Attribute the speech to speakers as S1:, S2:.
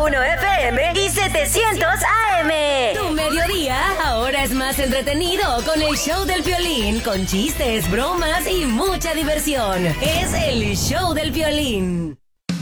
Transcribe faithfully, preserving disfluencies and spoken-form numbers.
S1: uno F M y setecientos A M.
S2: Tu mediodía ahora es más entretenido con el show del Piolín, con chistes, bromas y mucha diversión. Es el show del Piolín.